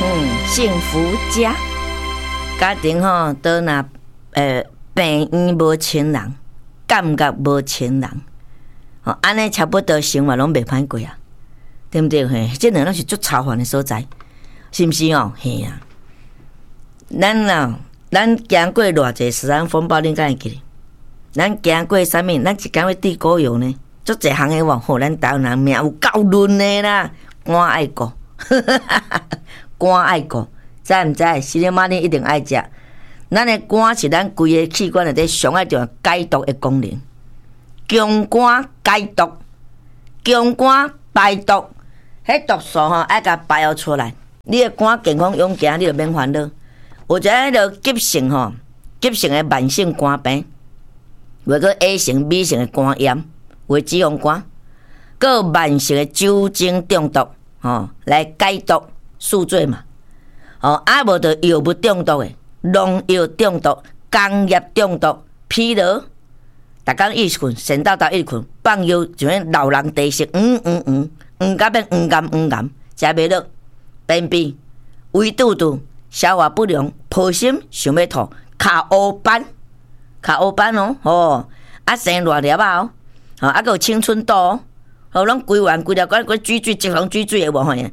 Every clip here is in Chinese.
幸福家家庭吼，都若病院无亲人，感觉无亲人，吼安尼差不多生活拢袂歹过啊，对不对？嘿，这两个是足操烦的所在，是毋是哦？嘿啊，咱经过偌济食安风暴，恁敢会记哩？咱经过啥物？咱一讲要地沟油呢，足济项的吼，咱台湾人命有够论的啦，肝爱顾，肝爱顾，知毋知？西里马尼一定爱食。咱的肝是咱规个器官内底上爱着解毒的功能，强肝解毒，强肝排毒，迄毒素吼爱甲排除出来，你的肝健康勇健，你就免烦恼。有一个迄个急性吼，急性的慢性肝病，或个 A 型、B 型的肝炎，为脂肪肝，个慢性的酒精中毒，吼来解毒赎罪嘛。啊无着药物中毒的。农药中毒、工业中毒、疲劳，逐工一直困，神叨叨一直困，放药就像老人低息，到变黄，食袂落，便秘、胃肚肚、消化不良、抱心、想要吐、骹黑斑哦，啊生热了啊啊个有青春痘哦，拢规完规了，个水直通水的无吼，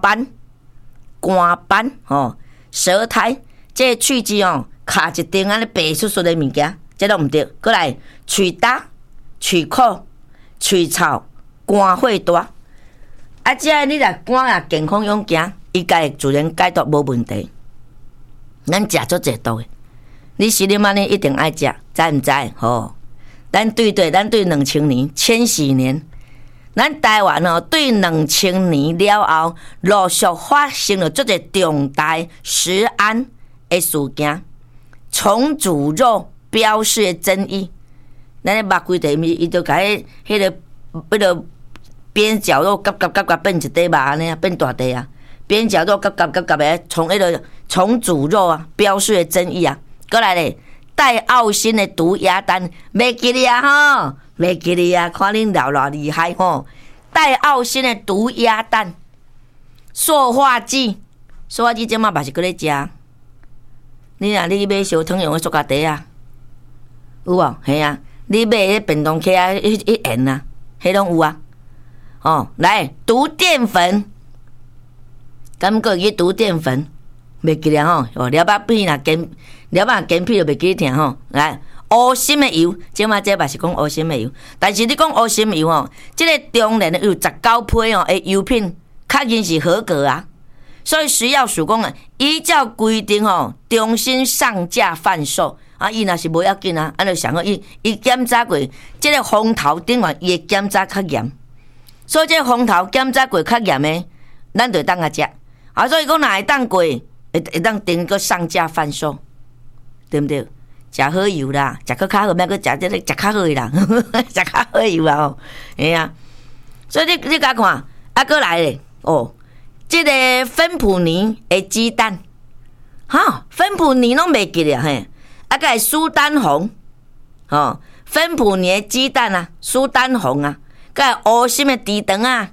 肝斑哦，舌苔。这喙齿哦，卡一顶安尼白出的物件，这都毋对。过来，喙焦、喙苦、喙臭、肝火大。啊，这你若肝啊健康勇健，伊家会自然解毒无问题。咱食足济毒的，你西里马尼一定爱食，知毋知？吼，咱对2000年、千禧年，咱台湾哦，对2000年了后，陆续发生了足济重大食安的事件，重组肉标示的争议，咱咧肉规地伊就甲迄个边角肉夹变一块肉安尼啊，变大块啊，边角肉夹的从迄个重组肉啊标示的争议啊，过来咧戴奥辛的毒鸭蛋，袂记哩啊吼，袂记哩啊，看恁偌厉害吼，戴奥辛的毒鸭蛋，塑化剂即马嘛是搁咧食。你买小汤用的塑胶袋啊，有无？系啊，你买迄便当盒啊，迄盐啊，迄拢有啊。哦，来毒淀粉，敢个去毒淀粉，袂记了吼。哦，了巴片啦，了巴健屁就袂记听吼。来，乌心的油，即马这嘛是讲乌心的油，但是你讲乌心油吼，即个中年有19批哦，诶，油品确认是合格啊。所以食药署讲啊，依照规定吼，重新上架贩售啊。伊若是无要紧啊，就上好伊检查过，即个风头顶完伊会检查较严，所以即个风头检查过较严的，咱就当甲食啊。所以讲若会当过，会当顶个上架贩售，对不对？食好油啦，食较好，莫个食即个食较好啦，食较好油啊吼，哎啊。所以你甲看，啊，过来咧哦。这个芬普尼的鸡蛋，哈，芬普尼拢袂记了嘿，啊个苏丹红，哦，芬普尼的鸡蛋啊，苏丹红啊，个乌心的猪肠啊，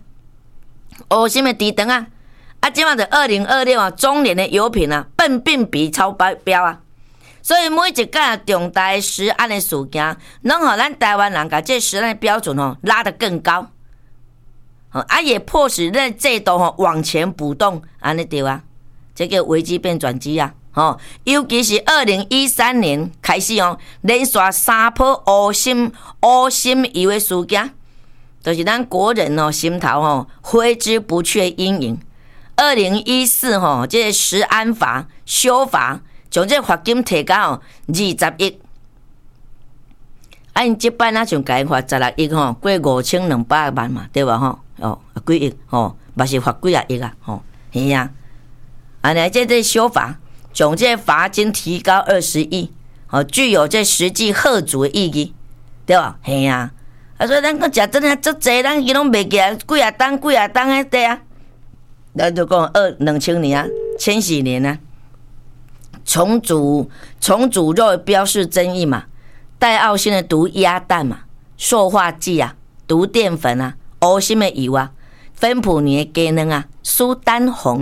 啊，即马就2026啊，中年的油品啊，苯并芘超标啊，所以每一件重大的食安的事件，拢互咱台湾人甲这食安的标准哦拉得更高。啊，也迫使这制度吼往前补动，安尼对啊，这个危机变转机啊，吼，尤其是2013年开始哦，连续3波乌心油的事件，就是咱国人哦心头吼挥之不去的阴影。2014吼，这个食安法修法，将这罚金提高20亿。啊，因即摆啊，像改罚16亿吼，过5200万嘛，对吧吼？哦，几亿吼，嘛是罚几啊亿啊，吼，是啊。安尼这修法，将这罚金提高20亿，哦，具有这实际吓阻的意义，对吧？是啊。啊，所以咱讲食真啊足济，咱伊拢袂记啊，几啊档诶，对啊。咱就讲2000年啊，千禧年啊，重组肉的标示争议嘛。戴奥辛的毒鸭蛋嘛，塑化剂啊，毒淀粉啊，乌心的油啊，芬普尼的鸡卵啊，苏丹红啊，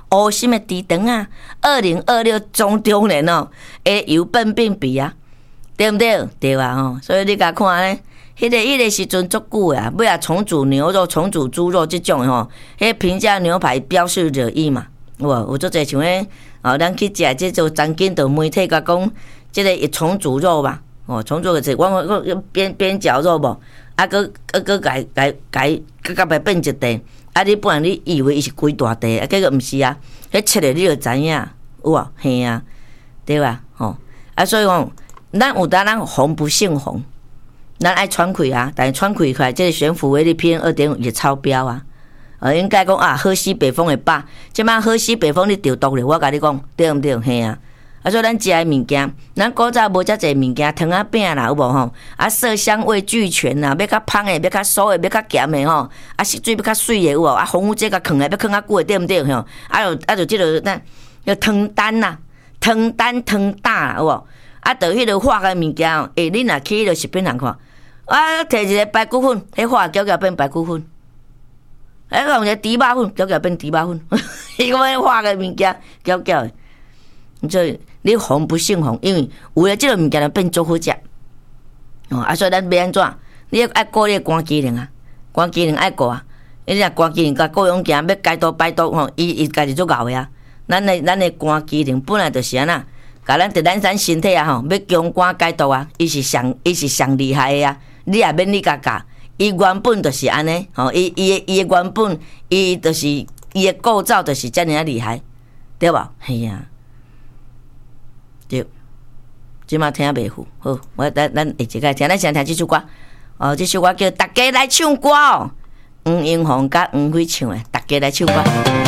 乌心的猪肠啊，2026中中年哦，会由笨变肥啊，对不对？对啊吼，所以你甲看咧，迄个时阵足久啊，尾啊重组牛肉、重组猪肉这种吼，迄平价牛排标示惹意嘛，我做者像迄哦，咱去食这种曾经的媒体甲讲，这个重组肉吧，哦，重组就是我边绞肉无，啊，个改变一地。啊！你不然你以为伊是规大地，啊，结果毋是啊！迄切咧你就知影，有啊，嘿啊，对吧？吼啊，所以讲，咱有当咱红不姓红，咱爱喘气啊，但是喘气起来，这个悬浮微粒 PM2.5也超标啊！应该讲啊，喝西北风会饱，即摆喝西北风你中毒咧，我甲你讲，对毋对？嘿啊！啊，所以咱食的物件，咱古早无遮济物件，汤仔饼啦，有无吼？啊，色香味俱全啦，要较芳的，要较酥的，要较咸的吼。啊，色水要较水的有无？啊，防腐剂甲放来要放较久的，对毋对吼？就即个咱要汤蛋啦，汤蛋汤大有无？啊，就迄个化的物件哦，你若去迄个食品行看，啊，摕一个白骨粉，迄化搅变白骨粉，用一个猪肉粉搅变猪肉粉，伊讲化的物件搅的。所以你红不姓红，因为有了这个物件就变足好食。哦，啊，所以咱要安怎？你爱顾你肝机能啊，肝机能爱顾啊。你若肝机能甲各种行，要解毒排毒吼，伊家己足够的啊。咱的肝机能本来就是安那，甲咱身体啊吼，要强肝解毒啊，伊是上厉害的啊。你也免你教，伊原本就是安尼，吼，伊的原本，伊就是伊的构造就是遮尔啊厉害，对无？嘿啊。对，即马听袂赴，好，咱下一个听，咱先听这首歌。哦，这首歌叫《大家来唱歌》哦，黄英宏甲黄飞唱的，大家来唱歌。